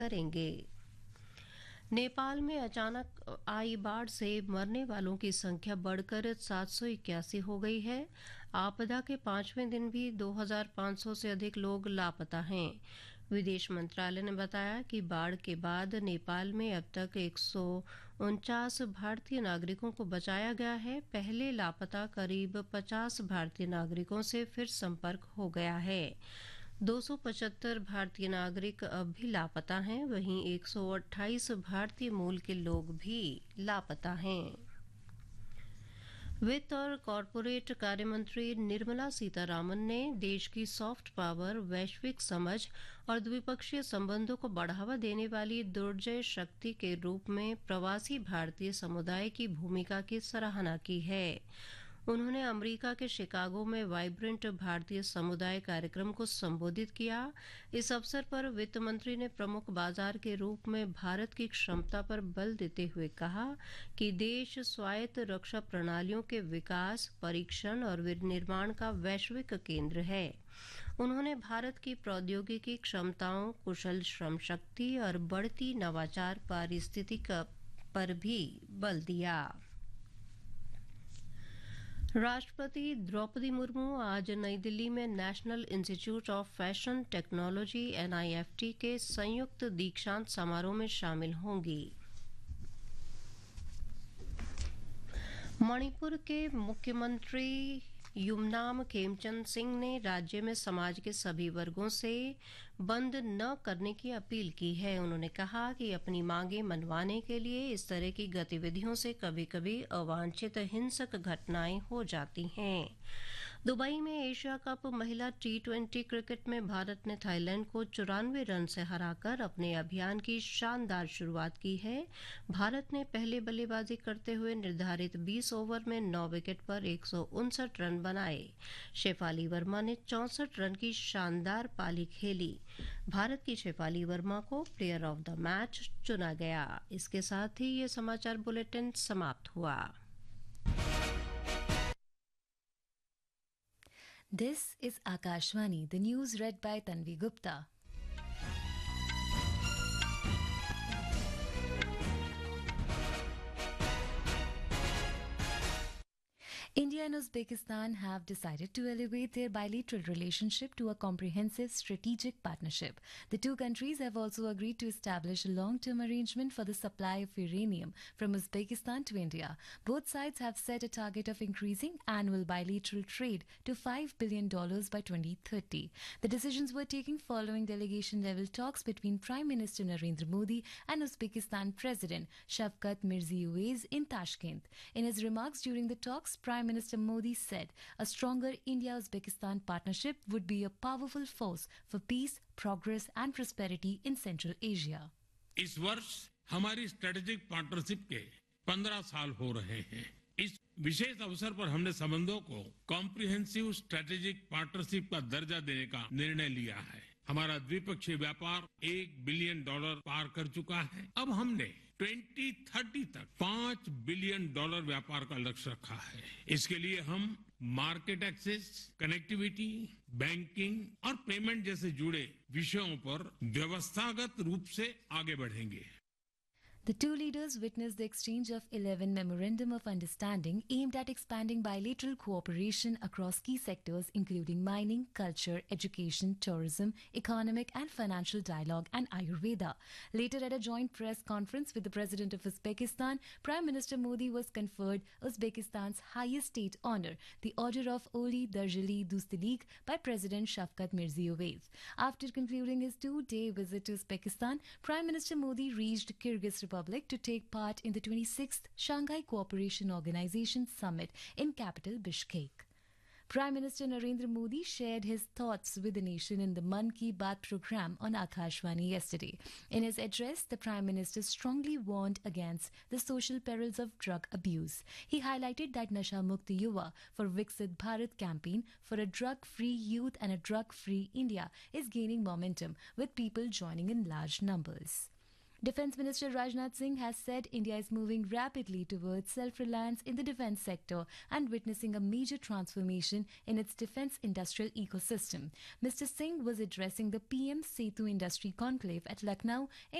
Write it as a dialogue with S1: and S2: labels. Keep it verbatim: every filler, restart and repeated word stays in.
S1: करेंगे। नेपाल में अचानक आई बाढ़ से मरने वालों की संख्या बढ़कर सात सौ इक्यासी हो गई है। आपदा के पांचवें दिन भी दो हज़ार पाँच सौ से अधिक लोग लापता हैं। विदेश मंत्रालय ने बताया कि बाढ़ के बाद नेपाल में अब तक एक सौ उनचास भारतीय नागरिकों को बचाया गया है। पहले लापता करीब पचास भारतीय नागरिकों से फिर संपर्क हो गया है। दो सौ पचहत्तर भारतीय नागरिक अब भी लापता हैं, वहीं एक सौ अट्ठाईस भारतीय मूल के लोग भी लापता हैं। वित्त और कॉरपोरेट कार्य मंत्री निर्मला सीतारामन ने देश की सॉफ्ट पावर, वैश्विक समझ और द्विपक्षीय संबंधों को बढ़ावा देने वाली दुर्जय शक्ति के रूप में प्रवासी भारतीय समुदाय की भूमिका की सराहना की है। उन्होंने अमेरिका के शिकागो में वाइब्रेंट भारतीय समुदाय कार्यक्रम को संबोधित किया। इस अवसर पर वित्त मंत्री ने प्रमुख बाजार के रूप में भारत की क्षमता पर बल देते हुए कहा कि देश स्वायत्त रक्षा प्रणालियों के विकास, परीक्षण और विनिर्माण का वैश्विक केंद्र है। उन्होंने भारत की प्रौद्योगिकी क्षमताओं, कुशल श्रम शक्ति और बढ़ती नवाचार पारिस्थितिकी पर भी बल दिया। राष्ट्रपति द्रौपदी मुर्मू आज नई दिल्ली में national institute of fashion technology N I F T के संयुक्त दीक्षांत समारोह में शामिल होंगी। मणिपुर के मुख्यमंत्री युमनाम खेमचंद सिंह ने राज्य में समाज के सभी वर्गों से बंद न करने की अपील की है। उन्होंने कहा कि अपनी मांगें मनवाने के लिए इस तरह की गतिविधियों से कभी-कभी अवांछित हिंसक घटनाएं हो जाती हैं। दुबई में एशिया कप महिला टी ट्वेंटी क्रिकेट में भारत ने थाईलैंड को चौरानवे रन से हराकर अपने अभियान की शानदार शुरुआत की है। भारत ने पहले बल्लेबाजी करते हुए निर्धारित बीस ओवर में नौ विकेट पर एक सौ उनसठ रन बनाए। शेफाली वर्मा ने चौसठ रन की शानदार पारी खेली। भारत की शेफाली वर्मा को प्लेयर ऑफ द मैच चुना गया। इसके साथ ही ये समाचार बुलेटिन समाप्त हुआ।
S2: This is Akashvani, the news read by Tanvi Gupta. India and Uzbekistan have decided to elevate their bilateral relationship to a comprehensive strategic partnership. The two countries have also agreed to establish a long-term arrangement for the supply of uranium from Uzbekistan to India. Both sides have set a target of increasing annual bilateral trade to five billion dollars by twenty thirty. The decisions were taken following delegation-level talks between Prime Minister Narendra Modi and Uzbekistan President Shavkat Mirziyoyev in Tashkent. In his remarks during the talks, Prime Prime Minister Modi said a stronger India-Uzbekistan partnership would be a powerful force for peace, progress and prosperity in Central Asia.
S3: इस वर्ष हमारी strategic partnership के पंद्रह साल हो रहे हैं। इस विशेष अवसर पर हमने संबंधों को कॉम्प्रिहेंसिव स्ट्रेटेजिक पार्टनरशिप का दर्जा देने का निर्णय लिया है। हमारा द्विपक्षीय व्यापार एक बिलियन डॉलर पार कर चुका है। अब हमने दो हज़ार तीस तक पांच बिलियन डॉलर व्यापार का लक्ष्य रखा है। इसके लिए हम मार्केट एक्सेस, कनेक्टिविटी, बैंकिंग और पेमेंट जैसे जुड़े विषयों पर व्यवस्थागत रूप से आगे बढ़ेंगे।
S2: The two leaders witnessed the exchange of eleven Memorandum of Understanding aimed at expanding bilateral cooperation across key sectors including mining, culture, education, tourism, economic and financial dialogue and Ayurveda. Later at a joint press conference with the President of Uzbekistan, Prime Minister Modi was conferred Uzbekistan's highest state honour, the Order of Oli Darjali Dostalik by President Shavkat Mirziyoyev. After concluding his two-day visit to Uzbekistan, Prime Minister Modi reached Kyrgyz Republic to take part in the twenty-sixth Shanghai Cooperation Organization Summit in capital Bishkek. Prime Minister Narendra Modi shared his thoughts with the nation in the Man Ki Baat program on Akashvani yesterday. In his address, the Prime Minister strongly warned against the social perils of drug abuse. He highlighted that Nasha Mukti Yuva for Viksit Bharat campaign for a drug-free youth and a drug-free India is gaining momentum with people joining in large numbers. Defence Minister Rajnath Singh has said India is moving rapidly towards self-reliance in the defence sector and witnessing a major transformation in its defence industrial ecosystem. Mister Singh was addressing the P M Setu Industry Conclave at Lucknow in